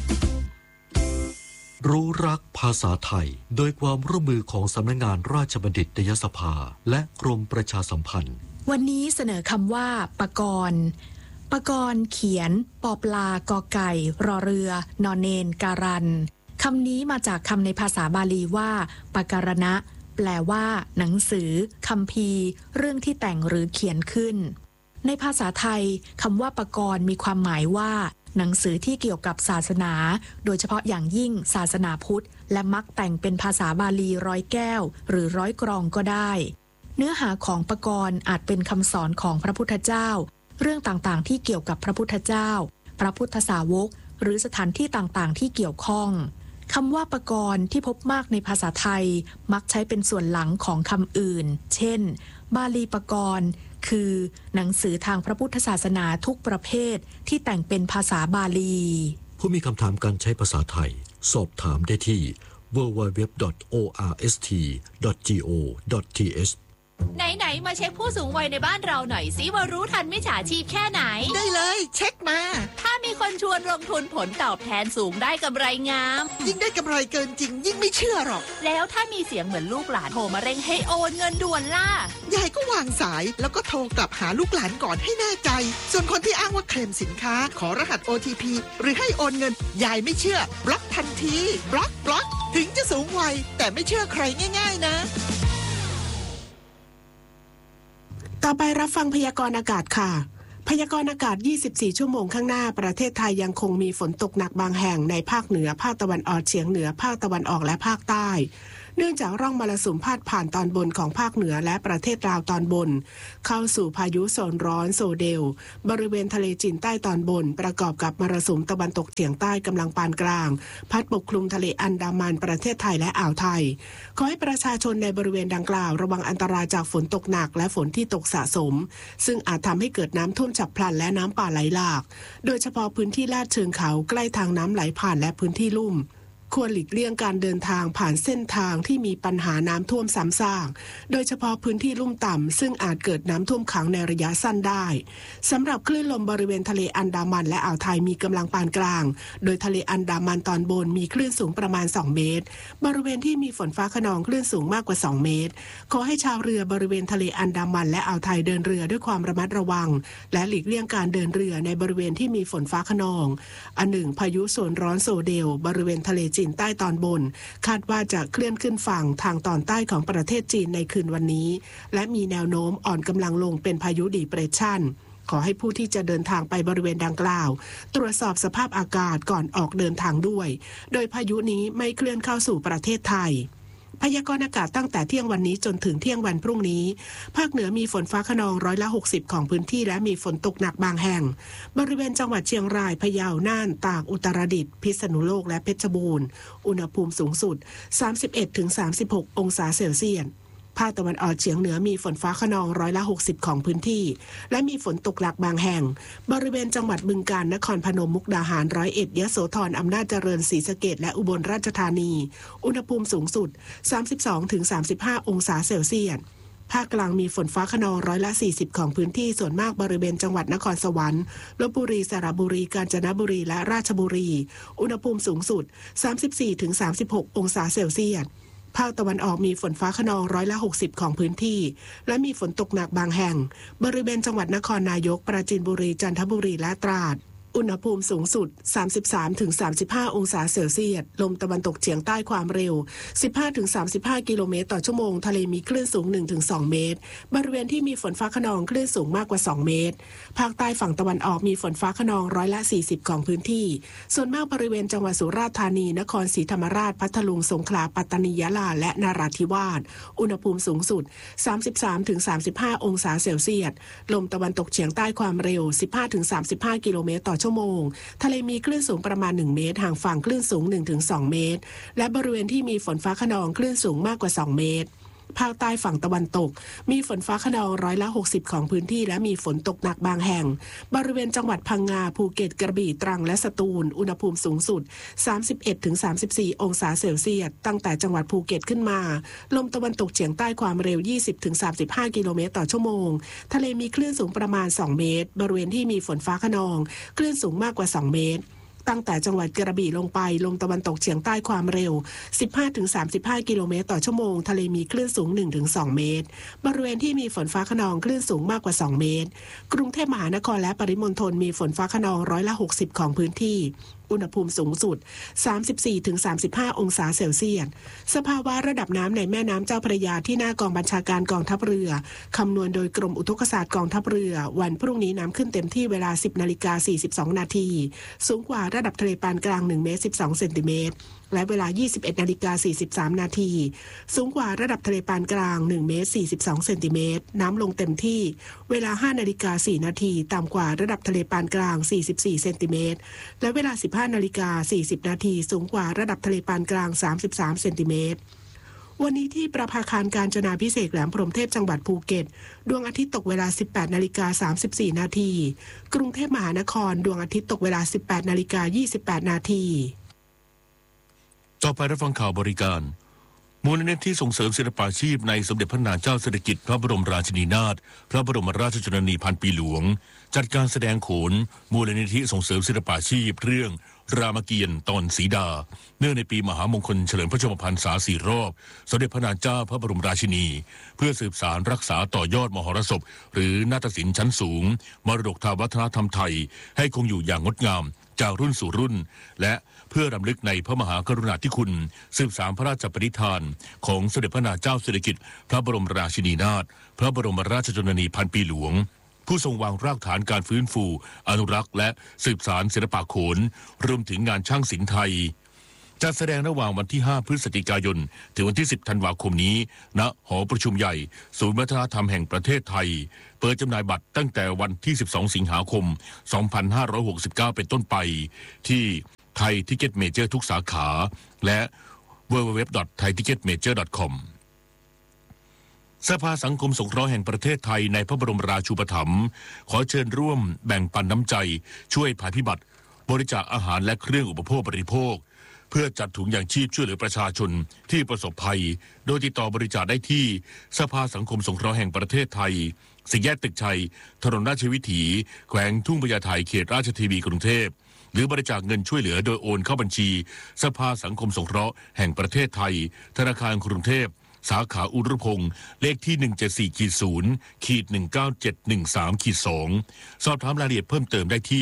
รู้รักภาษาไทยโดยความร่วมมือของสำนักงานราชบัณฑิตยสภาและกรมประชาสัมพันธ์วันนี้เสนอคำว่าปกรณ์ปกรณ์เขียนปอปลากอไก่รอเรือนอนเนนการันคำนี้มาจากคำในภาษาบาลีว่าปการณะแปลว่าหนังสือคัมภีร์เรื่องที่แต่งหรือเขียนขึ้นในภาษาไทยคำว่าปกรณ์มีความหมายว่าหนังสือที่เกี่ยวกับศาสนาโดยเฉพาะอย่างยิ่งศาสนาพุทธและมักแต่งเป็นภาษาบาลีร้อยแก้วหรือร้อยกรองก็ได้เนื้อหาของปกรณ์อาจเป็นคำสอนของพระพุทธเจ้าเรื่องต่างๆที่เกี่ยวกับพระพุทธเจ้าพระพุทธสาวกหรือสถานที่ต่างๆที่เกี่ยวข้องคำว่าปกรณ์ที่พบมากในภาษาไทยมักใช้เป็นส่วนหลังของคำอื่นเช่นบาลีปกรณ์คือหนังสือทางพระพุทธศาสนาทุกประเภทที่แต่งเป็นภาษาบาลีผู้มีคำถามการใช้ภาษาไทยสอบถามได้ที่ www.orst.go.th ไหนๆมาเช็คผู้สูงวัยในบ้านเราหน่อยสิว่ารู้ทันมิจฉาชีพแค่ไหนได้เลยเช็คมาถ้ามีคนชวนลงทุนผลตอบแทนสูงได้กำไรงามยิ่งได้กำไรเกินจริงยิ่งไม่เชื่อหรอกแล้วถ้ามีเสียงเหมือนลูกหลานโทรมาเร่งให้โอนเงินด่วนล่ะยายก็วางสายแล้วก็โทรกลับหาลูกหลานก่อนให้แน่ใจส่วนคนที่อ้างว่าเคลมสินค้าขอรหัส OTP หรือให้โอนเงินยายไม่เชื่อบล็อกทันทีบล็อกถึงจะสูงวัยแต่ไม่เชื่อใครง่ายๆนะต่อไปรับฟังพยากรณ์อากาศค่ะพยากรณ์อากาศ24ชั่วโมงข้างหน้าประเทศไทยยังคงมีฝนตกหนักบางแห่งในภาคเหนือภาคตะวันออกเฉียงเหนือภาคตะวันออกและภาคใต้เนื่องจากร่องมรสุมพาดผ่านตอนบนของภาคเหนือและประเทศลาวตอนบนเข้าสู่พายุโซนร้อนโซเดลบริเวณทะเลจีนใต้ตอนบนประกอบกับมรสุมตะวันตกเฉียงใต้กำลังปานกลางพัดปกคลุมทะเลอันดามันประเทศไทยและอ่าวไทยขอให้ประชาชนในบริเวณดังกล่าวระวังอันตรายจากฝนตกหนักและฝนที่ตกสะสมซึ่งอาจทำให้เกิดน้ำท่วมฉับพลันและน้ำป่าไหลหลากโดยเฉพาะพื้นที่ลาดเชิงเขาใกล้ทางน้ำไหลผ่านและพื้นที่ลุ่มควรหลีกเลี่ยงการเดินทางผ่านเส้นทางที่มีปัญหาน้ำท่วมซ้ำซากโดยเฉพาะพื้นที่ลุ่มต่ำซึ่งอาจเกิดน้ำท่วมขังในระยะสั้นได้สำหรับคลื่นลมบริเวณทะเลอันดามันและอ่าวไทยมีกำลังปานกลางโดยทะเลอันดามันตอนบนมีคลื่นสูงประมาณ2เมตรบริเวณที่มีฝนฟ้าคะนองคลื่นสูงมากกว่า2เมตรขอให้ชาวเรือบริเวณทะเลอันดามันและอ่าวไทยเดินเรือด้วยความระมัดระวังและหลีกเลี่ยงการเดินเรือในบริเวณที่มีฝนฟ้าคะนองอันหนึ่งพายุโซนร้อนโซเดลบริเวณทะเลจีนใต้ตอนบนคาดว่าจะเคลื่อนขึ้นฝั่งทางตอนใต้ของประเทศจีนในคืนวันนี้และมีแนวโน้มอ่อนกำลังลงเป็นพายุดีเพรสชันขอให้ผู้ที่จะเดินทางไปบริเวณดังกล่าวตรวจสอบสภาพอากาศก่อนออกเดินทางด้วยโดยพายุนี้ไม่เคลื่อนเข้าสู่ประเทศไทยพยากรณ์อากาศตั้งแต่เที่ยงวันนี้จนถึงเที่ยงวันพรุ่งนี้ภาคเหนือมีฝนฟ้าคะนอง60%ของพื้นที่และมีฝนตกหนักบางแห่งบริเวณจังหวัดเชียงรายพะเยาน่านตากอุตรดิตถ์พิษณุโลกและเพชรบูรณ์อุณหภูมิสูงสุด 31-36 องศาเซลเซียสภาคตะวันออกเฉียงเหนือมีฝนฟ้าคะนอง60%ของพื้นที่และมีฝนตกหนักบางแห่งบริเวณจังหวัดบึงกาฬนครพนมมุกดาหาร101ยโสธรอำนาจเจริญศรีสะเกษและอุบลราชธานีอุณหภูมิสูงสุด 32-35 องศาเซลเซียสภาคกลางมีฝนฟ้าคะนอง40%ของพื้นที่ส่วนมากบริเวณจังหวัดนครสวรรค์ลพบุรีสระบุรีกาญจนบุรีและราชบุรีอุณหภูมิสูงสุด 34-36 องศาเซลเซียสภาคตะวันออกมีฝนฟ้าคะนอง60%ของพื้นที่และมีฝนตกหนักบางแห่งบริเวณจังหวัดนครนายกปราจีนบุรีจันทบุรีและตราดอุณหภูมิสูงสุด 33-35 องศาเซลเซียสลมตะวันตกเฉียงใต้ความเร็ว 15-35 กิโลเมตรต่อชั่วโมงทะเลมีคลื่นสูง 1-2 เมตรบริเวณที่มีฝนฟ้าคะนองคลื่นสูงมากกว่า2เมตรภาคใต้ฝั่งตะวันออกมีฝนฟ้าคะนอง40%ของพื้นที่ส่วนมากบริเวณจังหวัดสุราษฎร์ธานีนครศรีธรรมราชพัทลุงสงขลาปัตตานียะลาและนราธิวาสอุณหภูมิสูงสุด 33-35 องศาเซลเซียสลมตะวันตกเฉียงใต้ความเร็ว 15-35 กิโลเมตรต่อชั่วโมงทะเลมีคลื่นสูงประมาณ1เมตรห่างฝั่งคลื่นสูง 1-2 เมตรและบริเวณที่มีฝนฟ้าคะนองคลื่นสูงมากกว่า2เมตรภาคใต้ฝั่งตะวันตกมีฝนฟ้าคะนอง60%ของพื้นที่และมีฝนตกหนักบางแห่งบริเวณจังหวัดพังงาภูเก็ตกระบี่ตรังและสตูลอุณหภูมิสูงสุด 31-34 องศาเซลเซียสตั้งแต่จังหวัดภูเก็ตขึ้นมาลมตะวันตกเฉียงใต้ความเร็ว 20-35 กิโลเมตรต่อชั่วโมงทะเลมีคลื่นสูงประมาณ2เมตรบริเวณที่มีฝนฟ้าคะนองคลื่นสูงมากกว่า2เมตรตั้งแต่จังหวัดกระบี่ลงไปลมตะวันตกเฉียงใต้ความเร็ว 15-35 กิโลเมตรต่อชั่วโมงทะเลมีคลื่นสูง 1-2 เมตรบริเวณที่มีฝนฟ้าคะนองคลื่นสูงมากกว่า2เมตรกรุงเทพมหานครและปริมณฑลมีฝนฟ้าคะนอง60%ของพื้นที่อุณหภูมิสูงสุด 34-35 องศาเซลเซียสสภาวะระดับน้ำในแม่น้ำเจ้าพระยาที่หน้ากองบัญชาการกองทัพเรือคำนวณโดยกรมอุทกศาสตร์กองทัพเรือวันพรุ่งนี้น้ำขึ้นเต็มที่เวลา 10:42 นาทีสูงกว่าระดับทะเลปานกลาง1 เมตร 12 เซนติเมตรและเวลา 21:43 นาทีสูงกว่าระดับทะเลปานกลาง1 เมตร 42 เซนติเมตรน้ำลงเต็มที่เวลา 5:04 นาทีต่ำกว่าระดับทะเลปานกลาง44 เซนติเมตรและเวลา 15:40 นาทีสูงกว่าระดับทะเลปานกลาง33 เซนติเมตรวันนี้ที่ประภาคารกาญจนาภิเษกแหลมพรหมเทพจังหวัดภูเก็ตดวงอาทิตย์ตกเวลา 18:34 นาทีกรุงเทพมหานครดวงอาทิตย์ตกเวลา 18:28 นาทีต่อไปรับฟังข่าวบริการมูลนิธิส่งเสริมศิลปาชีพในสมเด็จพระนางเจ้าสิริกิติ์พระบรมราชินีนาถพระบรมราชชนนีพันปีหลวงจัดการแสดงโขนมูลนิธิส่งเสริมศิลปาชีพเรื่องรามเกียรติ์ตอนสีดาเนื่องในปีมหามงคลเฉลิมพระชนมพรรษา4 รอบสมเด็จพระนางเจ้าพระบรมราชินีเพื่อสืบสานรักษาต่อยอดมหรสพหรือนาฏศิลป์ชั้นสูงมรดกทางวัฒนธรรมไทยให้คงอยู่อย่างงดงามจากรุ่นสู่รุ่นและเพื่อรำลึกในพระมหากรุณาธิคุณสืบสานพระราชปณิธานของสมเด็จพระนางเจ้าสิริกิติ์พระบรมราชินีนาถพระบรมราชชนนีพันปีหลวงผู้ทรงวางรากฐานการฟื้นฟูอนุรักษ์และสืบสานศิลปะโขนรวมถึงงานช่างศิลป์ไทยจัดแสดงระหว่างวันที่ 5 พฤศจิกายนถึงวันที่ 10 ธันวาคมนี้ณหอประชุมใหญ่ศูนย์วัฒนธรรมแห่งประเทศไทยเปิดจำหน่ายบัตรตั้งแต่วันที่ 12 สิงหาคม 2569 เป็นต้นไปที่ไทยทิกเก็ตเมเจอร์ทุกสาขาและ www.thaiticketmajor.com สภาสังคมสงเคราะห์แห่งประเทศไทยในพระบรมราชูปถัมภ์ขอเชิญร่วมแบ่งปันน้ำใจช่วยภัยพิบัติบริจาคอาหารและเครื่องอุปโภคบริโภคเพื่อจัดถุงยางชีพช่วยเหลือประชาชนที่ประสบภัยโดยติดต่อบริจาคได้ที่สภาสังคมสงเคราะห์แห่งประเทศไทยสี่แยกตึกชัยถนนราชวิถีแขวงทุ่งพญาไทเขตราชทีวีกรุงเทพหรือบริจาคเงินช่วยเหลือโดยโอนเข้าบัญชีสภาสังคมสงเคราะห์แห่งประเทศไทยธนาคารกรุงเทพสาขาอุรุพงศ์เลขที่ 174-0-19713-2 สอบถามรายละเอียดเพิ่มเติมได้ที่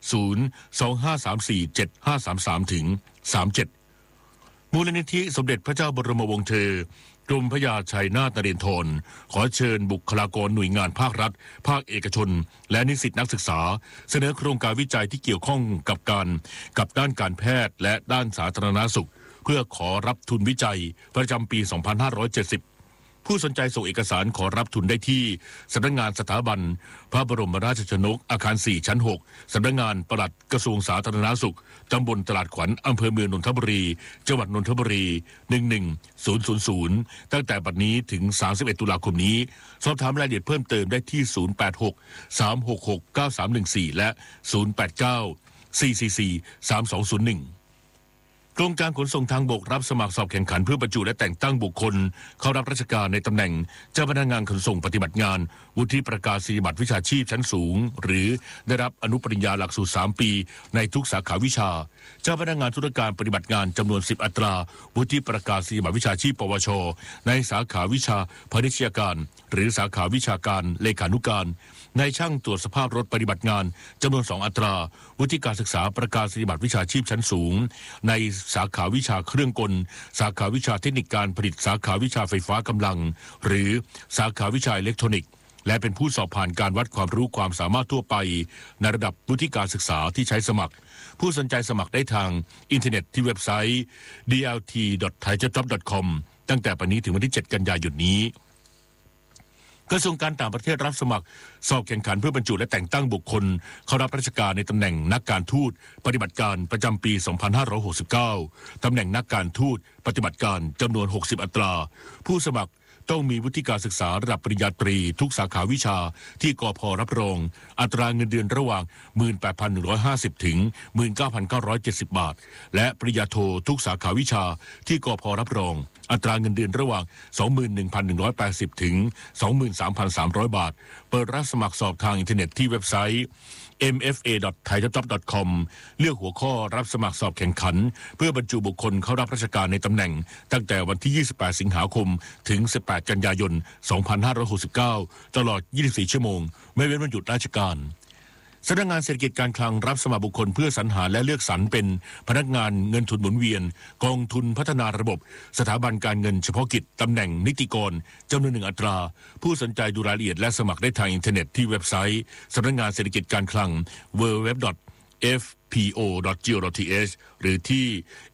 025347533-37 มูลนิธิสมเด็จพระเจ้าบรมวงศ์เธอกรมพระยาชัยนาทนเรศวรขอเชิญบุคลากรหน่วยงานภาครัฐภาคเอกชนและนิสิตนักศึกษาเสนอโครงการวิจัยที่เกี่ยวข้องกับด้านการแพทย์และด้านสาธารณสุขเพื่อขอรับทุนวิจัยประจำปี 2570 ผู้สนใจส่งเอกสารขอรับทุนได้ที่สำนักงานสถาบันพระบรมราชชนกอาคาร 4 ชั้น 6 สำนักงานปลัดกระทรวงสาธารณสุขตำบลตลาดขวัญอำเภอเมืองนนทบุรีจังหวัดนนทบุรี 11000 ตั้งแต่บัดนี้ถึง 31 ตุลาคมนี้สอบถามรายละเอียดเพิ่มเติมได้ที่ 086-366-9314 และ 089-444-3201โครงการขนส่งทางบกรับสมัครสอบแข่งขันเพื่อบรรจุและแต่งตั้งบุคคลเข้ารับราชการในตำแหน่งเจ้าพนักงานขนส่งปฏิบัติงานวุฒิประกาศนียบัตรวิชาชีพชั้นสูงหรือได้รับอนุปริญญาหลักสูตร 3 ปีในทุกสาขาวิชาเจ้าพนักงานธุรการปฏิบัติงานจำนวน 10 อัตราวุฒิประกาศนียบัตรวิชาชีพปวชในสาขาวิชาพาณิชยการหรือสาขาวิชาการเลขานุการในช่างตรวจสภาพรถปฏิบัติงานจำนวน 2 อัตราวุฒิการศึกษาประกาศนียบัตรวิชาชีพชั้นสูงในสาขาวิชาเครื่องกลสาขาวิชาเทคนิคการผลิตสาขาวิชาไฟฟ้ากำลังหรือสาขาวิชาอิเล็กทรอนิกส์และเป็นผู้สอบผ่านการวัดความรู้ความสามารถทั่วไปในระดับวุฒิการศึกษาที่ใช้สมัครผู้สนใจสมัครได้ทางอินเทอร์เน็ตที่เว็บไซต์ dlt.thaijob.com ตั้งแต่ปัจจุบันนี้ถึงวันที่ 7 กันยายนนี้กระทรวงการต่างประเทศรับสมัครสอบแข่งขันเพื่อบรรจุและแต่งตั้งบุคคลเข้ารับราชการในตำแหน่งนักการทูตปฏิบัติการประจำปี 2569 ตำแหน่งนักการทูตปฏิบัติการจำนวน 60 อัตราผู้สมัครต้องมีวุฒิการศึกษาระดับปริญญาตรีทุกสาขาวิชาที่กพ.รับรองอัตราเงินเดือนระหว่าง 18,150 ถึง 19,970 บาทและปริญญาโททุกสาขาวิชาที่กพ.รับรองอัตราเงินเดือนระหว่าง 21,180 ถึง 23,300 บาทเปิดรับสมัครสอบทางอินเทอร์เน็ตที่เว็บไซต์ mfa.thaijob.com เลือกหัวข้อรับสมัครสอบแข่งขันเพื่อบรรจุบุคคลเข้ารับราชการในตำแหน่งตั้งแต่วันที่ 28 สิงหาคมถึง 18 กันยายน 2569 ตลอด 24 ชั่วโมงไม่เว้นวันหยุดราชการสำนักงานเศรษฐกิจการคลังรับสมัครบุคคลเพื่อสรรหาและเลือกสรรเป็นพนักงานเงินทุนหมุนเวียนกองทุนพัฒนาระบบสถาบันการเงินเฉพาะกิจตำแหน่งนิติกรจำนวน 1 อัตราผู้สนใจดูรายละเอียดและสมัครได้ทางอินเทอร์เน็ตที่เว็บไซต์สำนักงานเศรษฐกิจการคลัง www.fpo.go.th หรือที่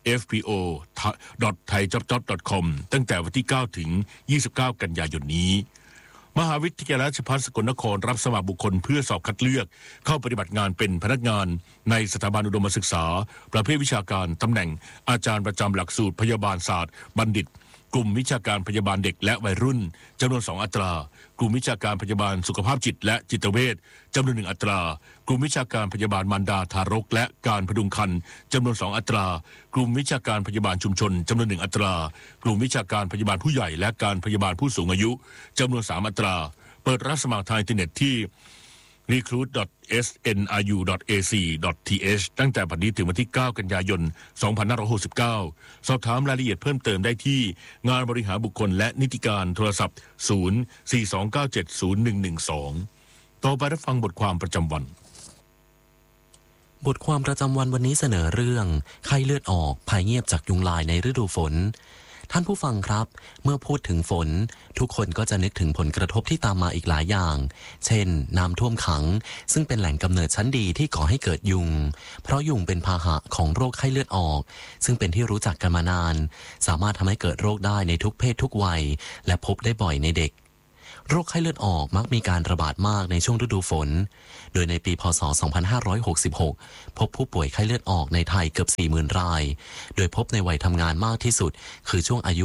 fpo.thaijob.com ตั้งแต่วันที่ 9 ถึง 29 กันยายนนี้มหาวิทยาลัยราชภัฏสกลนครรับสมัครบุคคลเพื่อสอบคัดเลือกเข้าปฏิบัติงานเป็นพนักงานในสถาบันอุดมศึกษาประเภทวิชาการตำแหน่งอาจารย์ประจำหลักสูตรพยาบาลศาสตร์บัณฑิตกลุ่มวิชาการพยาบาลเด็กและวัยรุ่นจำนวน 2 อัตรากลุ่มวิชาการพยาบาลสุขภาพจิตและจิตเวชจำนวน 1 อัตรากลุ่มวิชาการพยาบาลมารดาทารกและการพดุงครรภ์จำนวน 2 อัตรากลุ่มวิชาการพยาบาลชุมชนจำนวน 1 อัตรากลุ่มวิชาการพยาบาลผู้ใหญ่และการพยาบาลผู้สูงอายุจำนวน 3 อัตราเปิดรับสมัครทางอินเทอร์เน็ตที่ recruit.snru.ac.th ตั้งแต่บัดนี้ถึงวันที่ 9 กันยายน 2569 สอบถามรายละเอียดเพิ่มเติมได้ที่งานบริหารบุคคลและนิติการโทรศัพท์ 042970112 ต่อไปรับฟังบทความประจำวันบทความประจำวันนี้เสนอเรื่องไข้เลือดออกภัยเงียบจากยุงลายในฤดูฝนท่านผู้ฟังครับเมื่อพูดถึงฝนทุกคนก็จะนึกถึงผลกระทบที่ตามมาอีกหลายอย่างเช่นน้ำท่วมขังซึ่งเป็นแหล่งกำเนิดชั้นดีที่ก่อให้เกิดยุงเพราะยุงเป็นพาหะของโรคไข้เลือดออกซึ่งเป็นที่รู้จักกันมานานสามารถทำให้เกิดโรคได้ในทุกเพศทุกวัยและพบได้บ่อยในเด็กโรคไข้เลือดออกมักมีการระบาดมากในช่วงฤดูฝนโดยในปีพ.ศ. 2566พบผู้ป่วยไข้เลือดออกในไทยเกือบ 40,000 รายโดยพบในวัยทำงานมากที่สุดคือช่วงอายุ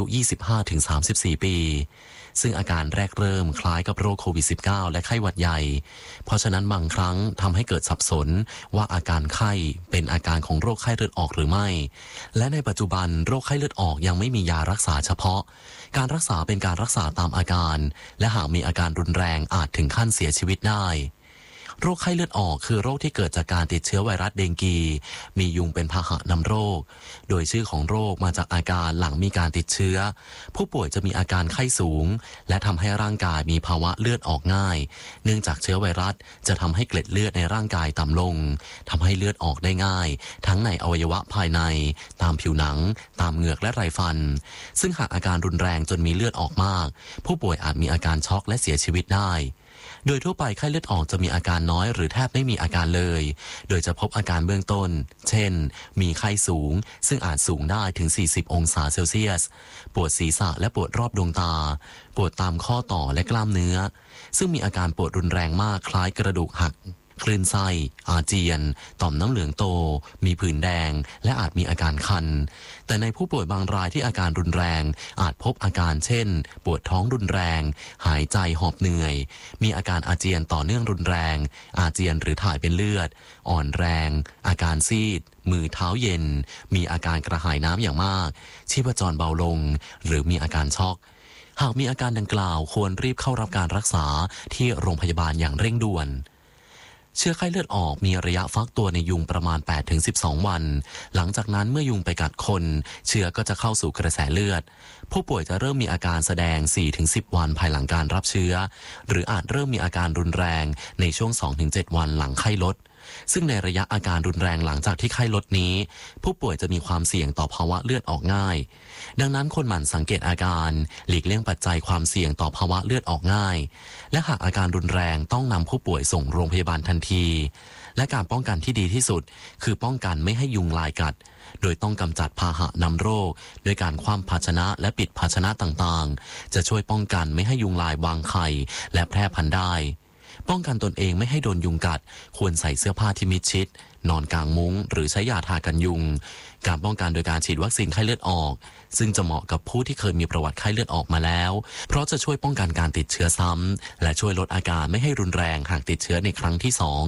25-34 ปีซึ่งอาการแรกเริ่มคล้ายกับโรคโควิด -19 และไข้หวัดใหญ่เพราะฉะนั้นบางครั้งทำให้เกิดสับสนว่าอาการไข้เป็นอาการของโรคไข้เลือดออกหรือไม่และในปัจจุบันโรคไข้เลือดออกยังไม่มียารักษาเฉพาะการรักษาเป็นการรักษาตามอาการและหากมีอาการรุนแรงอาจถึงขั้นเสียชีวิตได้โรคไข้เลือดออกคือโรคที่เกิดจากการติดเชื้อไวรัสเดงกีมียุงเป็นพาหะนำโรคโดยชื่อของโรคมาจากอาการหลังมีการติดเชื้อผู้ป่วยจะมีอาการไข้สูงและทำให้ร่างกายมีภาวะเลือดออกง่ายเนื่องจากเชื้อไวรัสจะทำให้เกล็ดเลือดในร่างกายต่ำลงทำให้เลือดออกได้ง่ายทั้งในอวัยวะภายในตามผิวหนังตามเหงือกและไรฟันซึ่งหากอาการรุนแรงจนมีเลือดออกมากผู้ป่วยอาจมีอาการช็อกและเสียชีวิตได้โดยทั่วไปไข้เลือดออกจะมีอาการน้อยหรือแทบไม่มีอาการเลยโดยจะพบอาการเบื้องต้นเช่นมีไข้สูงซึ่งอาจสูงได้ถึง40องศาเซลเซียสปวดศีรษะและปวดรอบดวงตาปวดตามข้อต่อและกล้ามเนื้อซึ่งมีอาการปวดรุนแรงมากคล้ายกระดูกหักคลื่นไส้อาเจียนต่อมน้ำเหลืองโตมีผื่นแดงและอาจมีอาการคันแต่ในผู้ป่วยบางรายที่อาการรุนแรงอาจพบอาการเช่นปวดท้องรุนแรงหายใจหอบเหนื่อยมีอาการอาเจียนต่อเนื่องรุนแรงอาเจียนหรือถ่ายเป็นเลือดอ่อนแรงอาการซีดมือเท้าเย็นมีอาการกระหายน้ำอย่างมากชีพจรเบาลงหรือมีอาการช็อกหากมีอาการดังกล่าวควรรีบเข้ารับการรักษาที่โรงพยาบาลอย่างเร่งด่วนเชื้อไข้เลือดออกมีระยะฟักตัวในยุงประมาณ 8-12 วันหลังจากนั้นเมื่อยุงไปกัดคนเชื้อก็จะเข้าสู่กระแสเลือดผู้ป่วยจะเริ่มมีอาการแสดง 4-10 วันภายหลังการรับเชื้อหรืออาจเริ่มมีอาการรุนแรงในช่วง 2-7 วันหลังไข้ลดซึ่งในระยะอาการรุนแรงหลังจากที่ไข้ลดนี้ผู้ป่วยจะมีความเสี่ยงต่อภาวะเลือดออกง่ายดังนั้นคนหมั่นสังเกตอาการหลีกเลี่ยงปัจจัยความเสี่ยงต่อภาวะเลือดออกง่ายและหากอาการรุนแรงต้องนำผู้ป่วยส่งโรงพยาบาลทันทีและการป้องกันที่ดีที่สุดคือป้องกันไม่ให้ยุงลายกัดโดยต้องกำจัดพาหะนำโรคด้วยการคว่ำภาชนะและปิดภาชนะต่างๆจะช่วยป้องกันไม่ให้ยุงลายวางไข่และแพร่พันธุ์ได้ป้องกันตนเองไม่ให้โดนยุงกัดควรใส่เสื้อผ้าที่มิดชิดนอนกลางมุ้งหรือใช้ยาทากันยุงการป้องกันโดยการฉีดวัคซีนไข้เลือดออกซึ่งจะเหมาะกับผู้ที่เคยมีประวัติไข้เลือดออกมาแล้วเพราะจะช่วยป้องกันการติดเชื้อซ้ำและช่วยลดอาการไม่ให้รุนแรงหากติดเชื้อในครั้งที่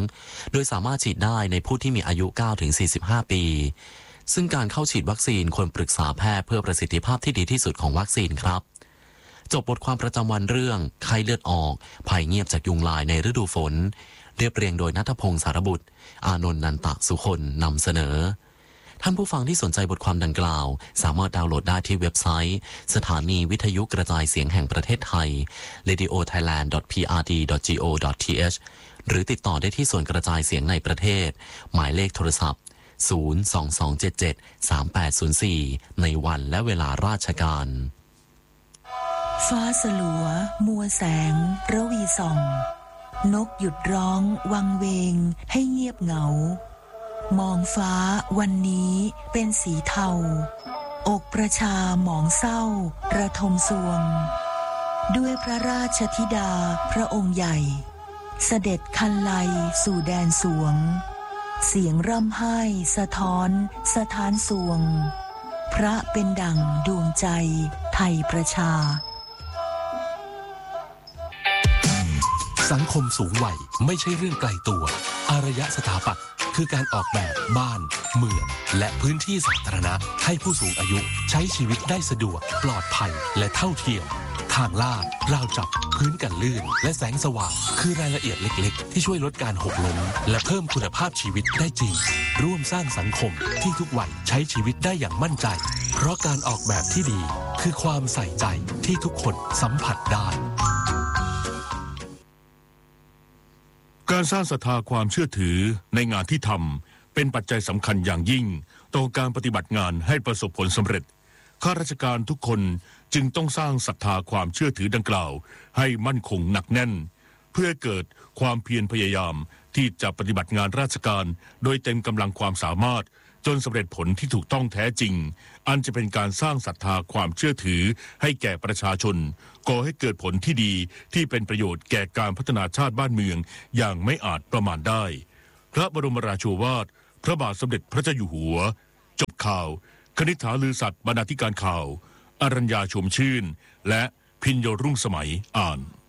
2โดยสามารถฉีดได้ในผู้ที่มีอายุ 9-45 ปีซึ่งการเข้าฉีดวัคซีนควรปรึกษาแพทย์เพื่อประสิทธิภาพที่ดีที่สุดของวัคซีนครับจบบทความประจำวันเรื่องไข้เลือดออกภัยเงียบจากยุงลายในฤดูฝนเรียบเรียงโดยณัฐพงศ์สารบุตรอานนท์นันตะสุคนนำเสนอท่านผู้ฟังที่สนใจบทความดังกล่าวสามารถดาวน์โหลดได้ที่เว็บไซต์สถานีวิทยุกระจายเสียงแห่งประเทศไทย radiothailand.prd.go.th หรือติดต่อได้ที่ส่วนกระจายเสียงในประเทศหมายเลขโทรศัพท์022773804ในวันและเวลาราชการฟ้าสลัวมัวแสงระวีส่องนกหยุดร้องวังเวงให้เงียบเหงามองฟ้าวันนี้เป็นสีเทาอกประชาหมองเศร้าระทมสวงด้วยพระราชธิดาพระองค์ใหญ่เสด็จคันไลสู่แดนสวงเสียงร่ำไห้สะท้อนสถานสวงพระเป็นดั่งดวงใจไทยประชาสังคมสูงวัยไม่ใช่เรื่องไกลตัวอารยสถาปัตย์คือการออกแบบบ้านเมืองและพื้นที่สาธารณะให้ผู้สูงอายุใช้ชีวิตได้สะดวกปลอดภัยและเท่าเทียมทางลาดราวจับพื้นกันลื่นและแสงสว่างคือรายละเอียดเล็กๆที่ช่วยลดการหกล้มและเพิ่มคุณภาพชีวิตได้จริงร่วมสร้างสังคมที่ทุกวัยใช้ชีวิตได้อย่างมั่นใจเพราะการออกแบบที่ดีคือความใส่ใจที่ทุกคนสัมผัสได้การสร้างศรัทธาความเชื่อถือในงานที่ทำเป็นปัจจัยสำคัญอย่างยิ่งต่อการปฏิบัติงานให้ประสบผลสำเร็จข้าราชการทุกคนจึงต้องสร้างศรัทธาความเชื่อถือดังกล่าวให้มั่นคงหนักแน่นเพื่อเกิดความเพียรพยายามที่จะปฏิบัติงานราชการโดยเต็มกำลังความสามารถจนสำเร็จผลที่ถูกต้องแท้จริงอันจะเป็นการสร้างศรัทธาความเชื่อถือให้แก่ประชาชนก่อให้เกิดผลที่ดีที่เป็นประโยชน์แก่การพัฒนาชาติบ้านเมืองอย่างไม่อาจประมาณได้พระบรมราโชวาทพระบาทสมเด็จพระเจ้าอยู่หัวจบข่าวคณิษฐาลือสัตย์บรรณาธิการข่าวอรัญญาชมชื่นและพิญโยรุ่งสมัยอ่าน